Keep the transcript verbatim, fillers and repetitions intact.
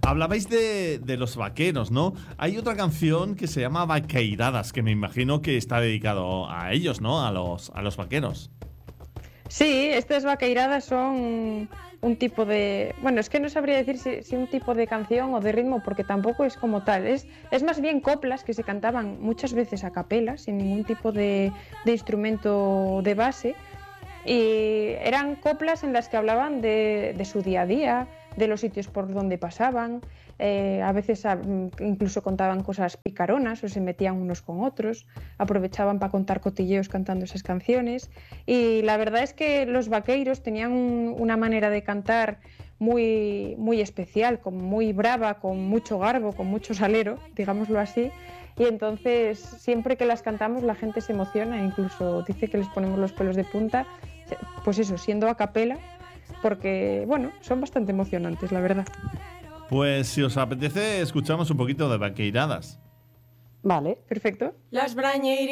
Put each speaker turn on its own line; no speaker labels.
Hablabais de, de los vaqueros, ¿no? Hay otra canción que se llama Vaqueiradas, que me imagino que está dedicado a ellos, ¿no? A los, a los vaqueros.
Sí, estas vaqueiradas son un tipo de... Bueno, es que no sabría decir si, si un tipo de canción o de ritmo, porque tampoco es como tal. Es, es más bien coplas que se cantaban muchas veces a capela, sin ningún tipo de, de instrumento de base. Y eran coplas en las que hablaban de, de su día a día, de los sitios por donde pasaban. Eh, a veces a, incluso contaban cosas picaronas o se metían unos con otros, aprovechaban para contar cotilleos cantando esas canciones. Y la verdad es que los vaqueiros tenían un, una manera de cantar muy, muy especial, como muy brava, con mucho garbo, con mucho salero, digámoslo así. Y entonces siempre que las cantamos la gente se emociona e incluso dice que les ponemos los pelos de punta, pues eso, siendo a capela, porque bueno, son bastante emocionantes, la verdad.
Pues si os apetece, escuchamos un poquito de Vaqueiradas.
Vale, perfecto.
Las brañeiras